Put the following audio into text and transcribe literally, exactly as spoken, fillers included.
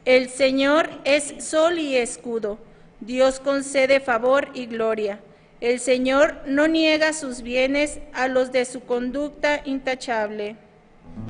El Señor es sol y escudo. Dios concede favor y gloria. El Señor no niega sus bienes a los de su conducta intachable.